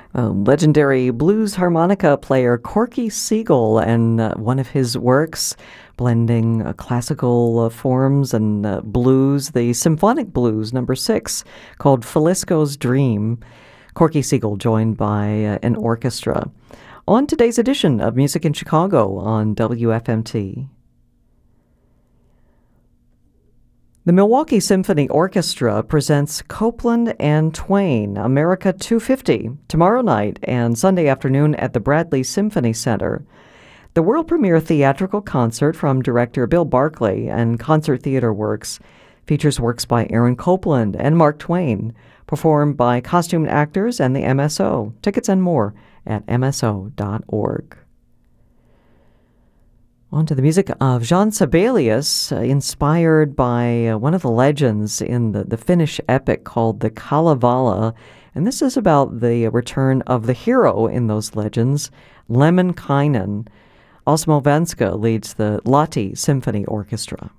Legendary blues harmonica player Corky Siegel and one of his works blending classical forms and blues, the symphonic blues number 6 called Filisko's Dream. Corky Siegel joined by an orchestra. On today's edition of Music in Chicago on WFMT. The Milwaukee Symphony Orchestra presents Copland and Twain, America 250, tomorrow night and Sunday afternoon at the Bradley Symphony Center. The world premiere theatrical concert from director Bill Barclay and Concert Theater Works features works by Aaron Copland and Mark Twain, performed by costumed actors and the MSO. Tickets and more at mso.org. On to the music of Jean Sibelius, inspired by one of the legends in the Finnish epic called the Kalevala. And this is about the return of the hero in those legends, Lemminkainen. Osmo Venska leads the Lahti Symphony Orchestra.